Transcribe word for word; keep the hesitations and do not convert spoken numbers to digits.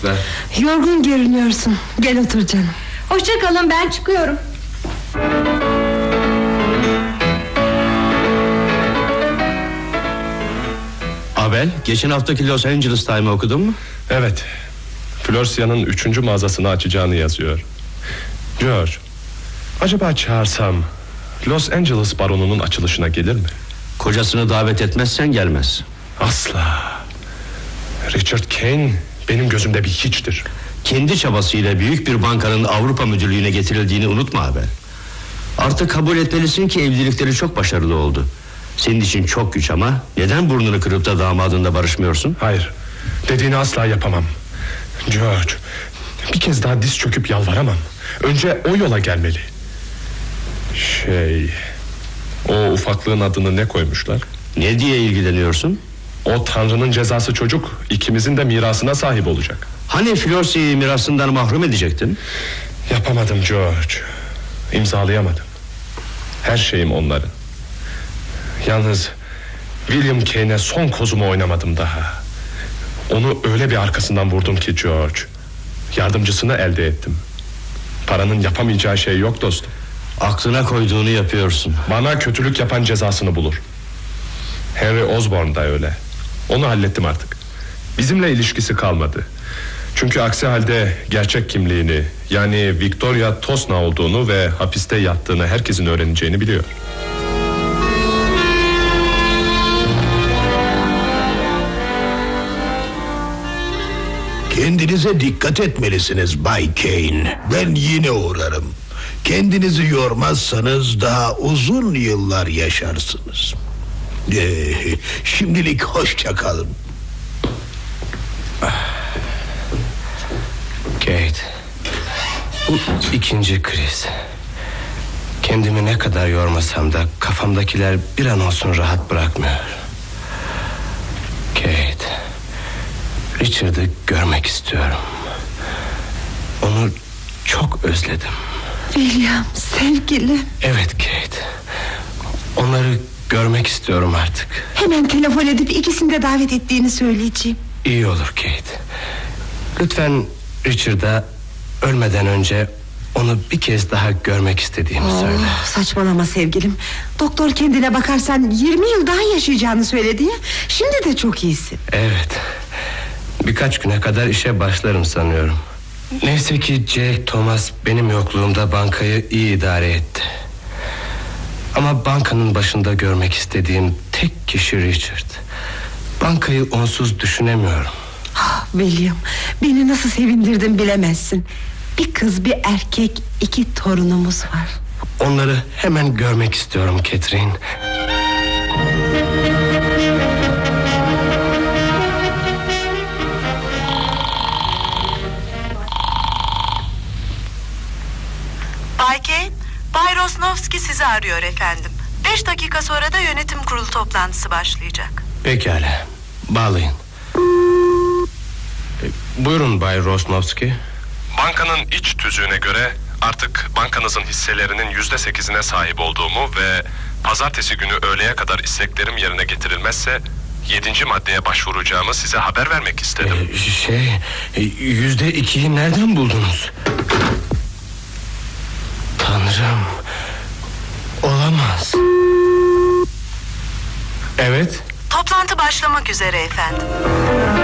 çocuklar? Yorgun görünüyorsun. Gel otur canım. Hoşça kalın, ben çıkıyorum. Abel, geçen haftaki Los Angeles Times'ı okudun mu? Evet. Florencia'nın üçüncü mağazasını açacağını yazıyor. George, acaba çağırsam Los Angeles baronunun açılışına gelir mi? Kocasını davet etmezsen gelmez. Asla. Richard Kane benim gözümde bir hiçtir. Kendi çabasıyla büyük bir bankanın Avrupa müdürlüğüne getirildiğini unutma Abel. Artık kabul etmelisin ki evlilikleri çok başarılı oldu. Senin için çok güç ama neden burnunu kırıp da damadınla barışmıyorsun? Hayır, dediğini asla yapamam. George, bir kez daha diz çöküp yalvaramam. Önce o yola gelmeli. Şey, o ufaklığın adını ne koymuşlar? Ne diye ilgileniyorsun? O Tanrı'nın cezası çocuk, ikimizin de mirasına sahip olacak. Hani Florencia'yı mirasından mahrum edecektin? Yapamadım George. İmzalayamadım. Her şeyim onların. Yalnız William Kane'e son kozumu oynamadım daha. Onu öyle bir arkasından vurdum ki George, yardımcısını elde ettim. Paranın yapamayacağı şey yok dostum. Aklına koyduğunu yapıyorsun. Bana kötülük yapan cezasını bulur. Henry Osborne da öyle. Onu hallettim artık. Bizimle ilişkisi kalmadı. Çünkü aksi halde gerçek kimliğini, yani Victoria Tosna olduğunu ve hapiste yattığını herkesin öğreneceğini biliyor. Kendinize dikkat etmelisiniz Bay Kane. Ben yine uğrarım. Kendinizi yormazsanız daha uzun yıllar yaşarsınız. Ee, şimdilik hoşça kalın. Kate, bu ikinci kriz. Kendimi ne kadar yormasam da kafamdakiler bir an olsun rahat bırakmıyor. Kate, Richard'ı görmek istiyorum. Onu çok özledim. William, sevgilim. Evet Kate, onları görmek istiyorum artık. Hemen telefon edip ikisini de davet ettiğini söyleyeceğim. İyi olur Kate. Lütfen Richard'a ölmeden önce onu bir kez daha görmek istediğimi Oh, söyle. saçmalama sevgilim. Doktor kendine bakarsan yirmi yıl daha yaşayacağını söyledi ya. Şimdi de çok iyisin. Evet. Birkaç güne kadar işe başlarım sanıyorum. Neyse ki Jack Thomas benim yokluğumda bankayı iyi idare etti. Ama bankanın başında görmek istediğim tek kişi Richard. Bankayı onsuz düşünemiyorum. Ah, William, beni nasıl sevindirdin bilemezsin. Bir kız bir erkek, iki torunumuz var. Onları hemen görmek istiyorum Catherine. Bay Kane, Bay Rosnovski sizi arıyor efendim. Beş dakika sonra da yönetim kurulu toplantısı başlayacak. Pekala, bağlayın. E, buyurun Bay Rosnovski. Bankanın iç tüzüğüne göre artık bankanızın hisselerinin yüzde sekizine sahip olduğumu ve pazartesi günü öğleye kadar isteklerim yerine getirilmezse yedinci maddeye başvuracağımı size haber vermek istedim. Ee, şey, e, yüzde ikiyi nereden buldunuz? Tanrım, olamaz. Evet. Toplantı başlamak üzere efendim.